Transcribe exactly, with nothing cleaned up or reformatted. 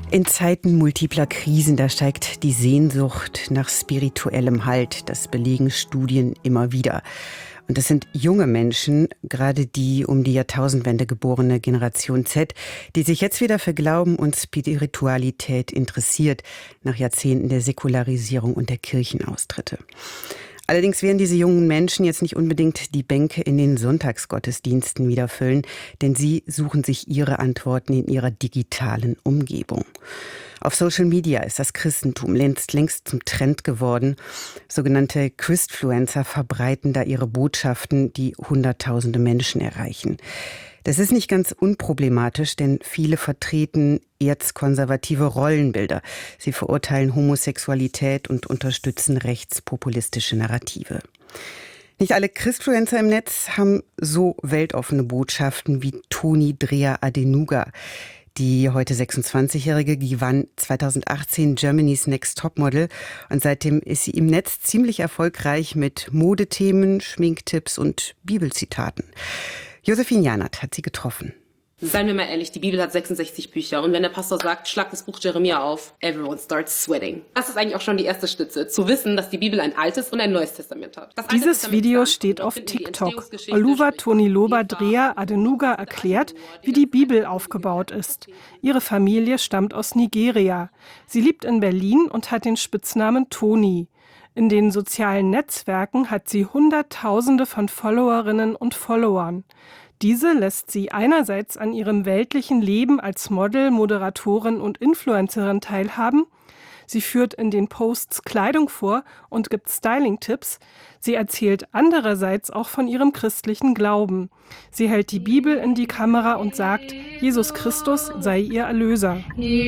In Zeiten multipler Krisen, da steigt die Sehnsucht nach spirituellem Halt. Das belegen Studien immer wieder. Und das sind junge Menschen, gerade die um die Jahrtausendwende geborene Generation Z, die sich jetzt wieder für Glauben und Spiritualität interessiert, nach Jahrzehnten der Säkularisierung und der Kirchenaustritte. Allerdings werden diese jungen Menschen jetzt nicht unbedingt die Bänke in den Sonntagsgottesdiensten wieder füllen, denn sie suchen sich ihre Antworten in ihrer digitalen Umgebung. Auf Social Media ist das Christentum längst, längst zum Trend geworden. Sogenannte Christfluencer verbreiten da ihre Botschaften, die Hunderttausende Menschen erreichen. Das ist nicht ganz unproblematisch, denn viele vertreten erzkonservative Rollenbilder. Sie verurteilen Homosexualität und unterstützen rechtspopulistische Narrative. Nicht alle Christfluencer im Netz haben so weltoffene Botschaften wie Toni Dreher-Adenuga. Die heute sechsundzwanzigjährige gewann zweitausendachtzehn Germany's Next Topmodel und seitdem ist sie im Netz ziemlich erfolgreich mit Modethemen, Schminktipps und Bibelzitaten. Josephine Janert hat sie getroffen. Seien wir mal ehrlich, die Bibel hat sechsundsechzig Bücher und wenn der Pastor sagt, schlag das Buch Jeremia auf, everyone starts sweating. Das ist eigentlich auch schon die erste Stütze, zu wissen, dass die Bibel ein altes und ein neues Testament hat. Dieses Video steht auf TikTok. Oluwatomiloba Dreher-Adenuga erklärt, wie die Bibel aufgebaut ist. Ihre Familie stammt aus Nigeria. Sie lebt in Berlin und hat den Spitznamen Toni. In den sozialen Netzwerken hat sie Hunderttausende von Followerinnen und Followern. Diese lässt sie einerseits an ihrem weltlichen Leben als Model, Moderatorin und Influencerin teilhaben. Sie führt in den Posts Kleidung vor und gibt Styling-Tipps. Sie erzählt andererseits auch von ihrem christlichen Glauben. Sie hält die Bibel in die Kamera und sagt, Jesus Christus sei ihr Erlöser.